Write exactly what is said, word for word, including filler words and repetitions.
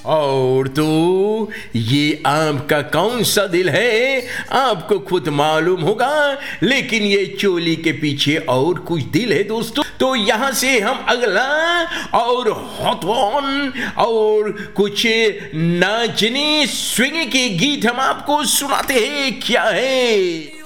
और तो ये आपका कौन सा दिल है आपको खुद मालूम होगा, लेकिन ये चोली के पीछे और कुछ दिल है दोस्तों। तो यहां से हम अगला और हॉट वन और कुछ नाचने स्विंग के गीत हम आपको सुनाते हैं। क्या है